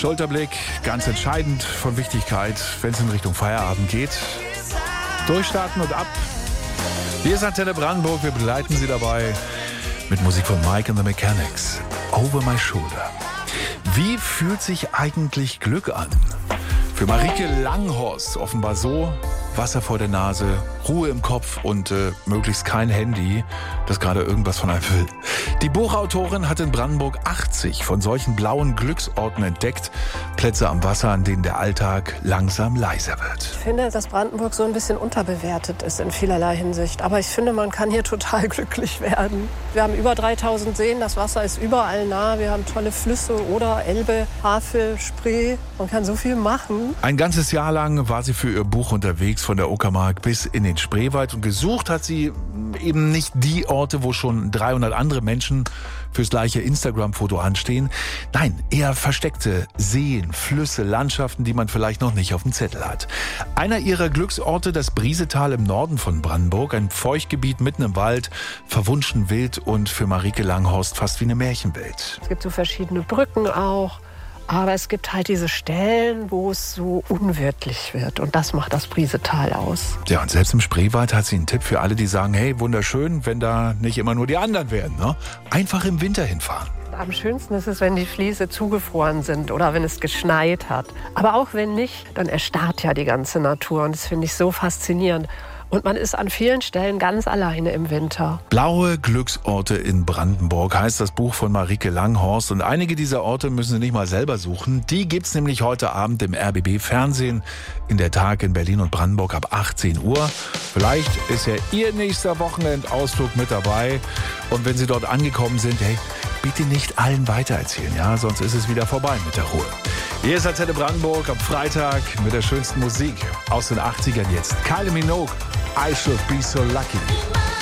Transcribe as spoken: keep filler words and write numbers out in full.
Schulterblick, ganz entscheidend von Wichtigkeit, wenn es in Richtung Feierabend geht. Durchstarten und ab. Hier ist Antenne Brandenburg, wir begleiten Sie dabei mit Musik von Mike and the Mechanics. Over My Shoulder. Wie fühlt sich eigentlich Glück an? Für Marieke Langhorst offenbar so: Wasser vor der Nase, Ruhe im Kopf und äh, möglichst kein Handy, das gerade irgendwas von einem will. Die Buchautorin hat in Brandenburg achtzig von solchen blauen Glücksorten entdeckt. Plätze am Wasser, an denen der Alltag langsam leiser wird. Ich finde, dass Brandenburg so ein bisschen unterbewertet ist in vielerlei Hinsicht. Aber ich finde, man kann hier total glücklich werden. Wir haben über dreitausend Seen, das Wasser ist überall nah. Wir haben tolle Flüsse, Oder, Elbe, Havel, Spree. Man kann so viel machen. Ein ganzes Jahr lang war sie für ihr Buch unterwegs, von der Uckermark bis in den Spreewald. Und gesucht hat sie eben nicht die Orte, wo schon dreihundert andere Menschen fürs gleiche Instagram-Foto anstehen. Nein, eher versteckte Seen, Flüsse, Landschaften, die man vielleicht noch nicht auf dem Zettel hat. Einer ihrer Glücksorte, das Briesetal im Norden von Brandenburg. Ein Feuchtgebiet mitten im Wald, verwunschen wild und für Marieke Langhorst fast wie eine Märchenwelt. Es gibt so verschiedene Brücken auch. Aber es gibt halt diese Stellen, wo es so unwirtlich wird. Und das macht das Briesetal aus. Ja, und selbst im Spreewald hat sie einen Tipp für alle, die sagen, hey, wunderschön, wenn da nicht immer nur die anderen wären. Ne? Einfach im Winter hinfahren. Am schönsten ist es, wenn die Fliese zugefroren sind oder wenn es geschneit hat. Aber auch wenn nicht, dann erstarrt ja die ganze Natur. Und das finde ich so faszinierend. Und man ist an vielen Stellen ganz alleine im Winter. Blaue Glücksorte in Brandenburg heißt das Buch von Marieke Langhorst. Und einige dieser Orte müssen Sie nicht mal selber suchen. Die gibt's nämlich heute Abend im R B B Fernsehen in der Tag in Berlin und Brandenburg ab achtzehn Uhr. Vielleicht ist ja Ihr nächster Wochenendausflug mit dabei. Und wenn Sie dort angekommen sind, hey, bitte nicht allen weitererzählen, ja, sonst ist es wieder vorbei mit der Ruhe. Hier ist Antenne Brandenburg am Freitag mit der schönsten Musik aus den achtzigern jetzt. Kylie Minogue, I Should Be So Lucky.